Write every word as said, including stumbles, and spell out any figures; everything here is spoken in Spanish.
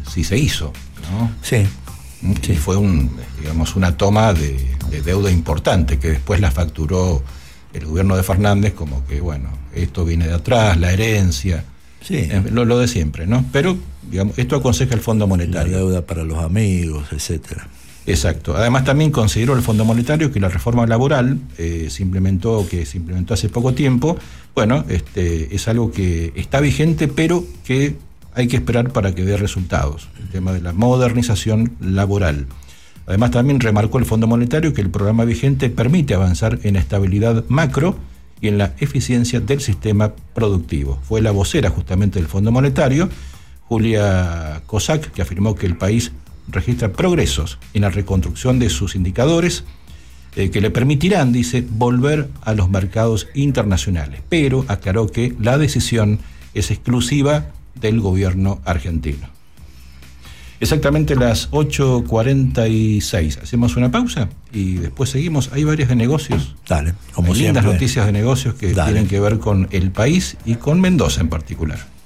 sí se hizo, ¿no? Sí. Y fue un, digamos, una toma de, de deuda importante que después la facturó el gobierno de Fernández como que, bueno, esto viene de atrás, la herencia, sí. eh, lo, lo de siempre, ¿no? Pero, digamos, esto aconseja el Fondo Monetario. La deuda para los amigos, etcétera. Exacto. Además también consideró el Fondo Monetario que la reforma laboral eh, se implementó, que se implementó hace poco tiempo, bueno, este, es algo que está vigente, pero que hay que esperar para que dé resultados. El tema de la modernización laboral. Además también remarcó el Fondo Monetario que el programa vigente permite avanzar en estabilidad macro y en la eficiencia del sistema productivo. Fue la vocera justamente del Fondo Monetario, Julia Kosak, que afirmó que el país registra progresos en la reconstrucción de sus indicadores eh, que le permitirán, dice, volver a los mercados internacionales, pero aclaró que la decisión es exclusiva del gobierno argentino. Exactamente las ocho cuarenta y seis. Hacemos una pausa y después seguimos. Hay varias de negocios. Dale, como Hay siempre. lindas noticias de negocios que Dale. tienen que ver con el país y con Mendoza en particular.